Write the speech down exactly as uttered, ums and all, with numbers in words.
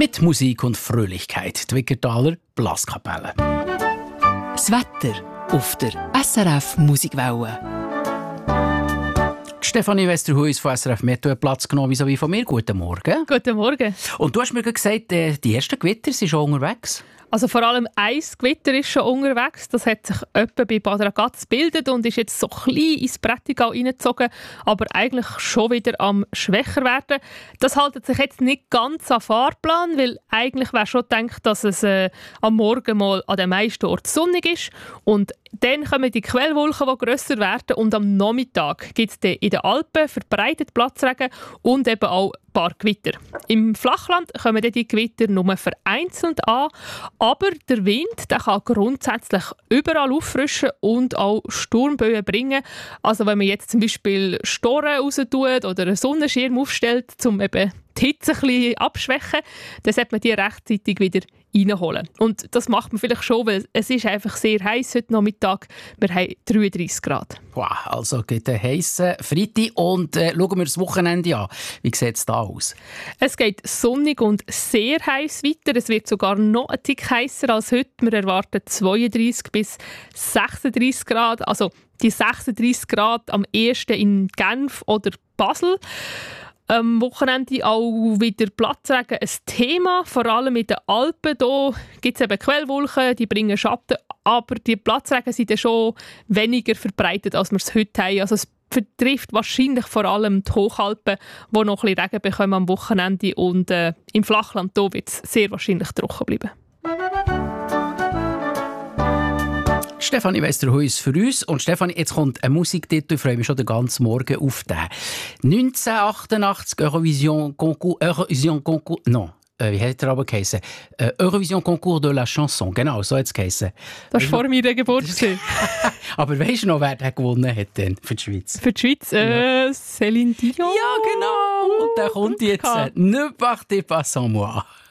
Mit Musik und Fröhlichkeit, die Wickertaler Blaskapelle. Das Wetter auf der S R F Musikwelle. Stefanie Westerhuis von S R F Meteo hat Platz genommen, wie von mir. Guten Morgen. Guten Morgen. Und du hast mir gesagt, die ersten Gewitter sind schon unterwegs. Also vor allem ein Gewitter ist schon unterwegs. Das hat sich etwa bei Bad Ragaz gebildet und ist jetzt so klein ins Prättigau reingezogen, aber eigentlich schon wieder am schwächer werden. Das hält sich jetzt nicht ganz an Fahrplan, weil eigentlich wäre schon gedacht, dass es äh, am Morgen mal an den meisten Orten sonnig ist. Und dann kommen die Quellwolken, die grösser werden, und am Nachmittag gibt es in den Alpen verbreitet Platzregen und eben auch ein paar Gewitter. Im Flachland kommen dann die Gewitter nur vereinzelt an, aber der Wind der kann grundsätzlich überall auffrischen und auch Sturmböen bringen. Also wenn man jetzt zum Beispiel Storen raus tut oder einen Sonnenschirm aufstellt, um eben die Hitze ein bisschen abschwächen, dann sollte man die rechtzeitig wieder reinholen. Und das macht man vielleicht schon, weil es ist einfach sehr heiß heute Nachmittag. Wir haben dreiunddreissig Grad. Wow, also geht ein heissen Freitag und äh, schauen wir das Wochenende an. Wie sieht es da aus? Es geht sonnig und sehr heiß weiter. Es wird sogar noch ein Tick heißer als heute. Wir erwarten zweiunddreissig bis sechsunddreissig Grad. Also die sechsunddreissig Grad am ehesten in Genf oder Basel. Am Wochenende auch wieder Platzregen ein Thema, vor allem in den Alpen. Hier gibt es eben Quellwolken, die bringen Schatten, aber die Platzregen sind dann schon weniger verbreitet, als wir es heute haben. Also es betrifft wahrscheinlich vor allem die Hochalpen, die noch ein bisschen Regen bekommen am Wochenende, und äh, im Flachland wird es sehr wahrscheinlich trocken bleiben. Stefanie Westerhuis für uns. Und Stefanie, jetzt kommt ein Musiktitel, ich freue mich schon den ganzen Morgen auf den. neunzehnhundertachtundachtzig Eurovision Concours, Eurovision Concours, non, äh, wie hat er aber geheißen? Äh, Eurovision Concours de la Chanson, genau, so hat es geheißen. Das war vor meiner Geburt. Aber weißt du noch, wer den gewonnen hat denn für die Schweiz? Für die Schweiz? Äh, Céline Dion? Ja, genau. Und da kommt jetzt äh, «Ne partez pas sans moi».